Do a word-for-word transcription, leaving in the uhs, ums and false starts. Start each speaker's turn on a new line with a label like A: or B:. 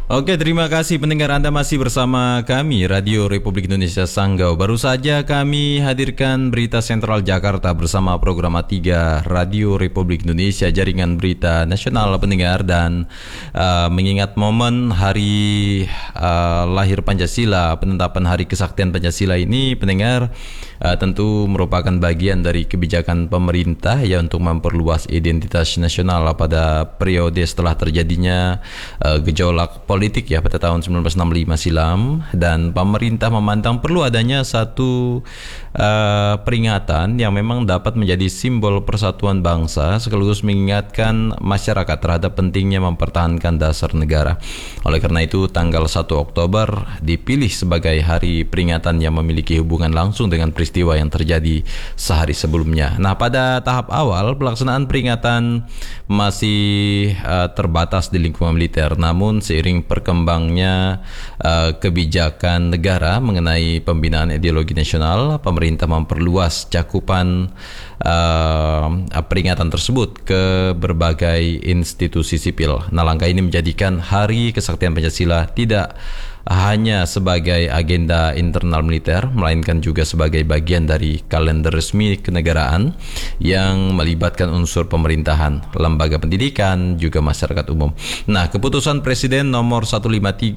A: Oke, terima kasih pendengar, Anda masih bersama kami Radio Republik Indonesia Sanggau. Baru saja kami hadirkan berita sentral Jakarta bersama program A tiga Radio Republik Indonesia, jaringan berita nasional pendengar. Dan uh, mengingat momen hari uh, lahir Pancasila, penetapan Hari Kesaktian Pancasila ini pendengar, uh, tentu merupakan bagian dari kebijakan pemerintah ya untuk memperluas identitas nasional pada periode setelah terjadinya uh, gejolak politik politik ya pada tahun sembilan belas enam puluh lima silam, dan pemerintah memandang perlu adanya satu uh, peringatan yang memang dapat menjadi simbol persatuan bangsa sekaligus mengingatkan masyarakat terhadap pentingnya mempertahankan dasar negara. Oleh karena itu tanggal satu Oktober dipilih sebagai hari peringatan yang memiliki hubungan langsung dengan peristiwa yang terjadi sehari sebelumnya. Nah, pada tahap awal pelaksanaan peringatan masih uh, terbatas di lingkungan militer, namun seiring perkembangnya uh, kebijakan negara mengenai pembinaan ideologi nasional, pemerintah memperluas cakupan uh, peringatan tersebut ke berbagai institusi sipil. Nah, langkah ini menjadikan Hari Kesaktian Pancasila tidak hanya sebagai agenda internal militer, melainkan juga sebagai bagian dari kalender resmi kenegaraan yang melibatkan unsur pemerintahan, lembaga pendidikan, juga masyarakat umum. Nah, keputusan Presiden nomor seratus lima puluh tiga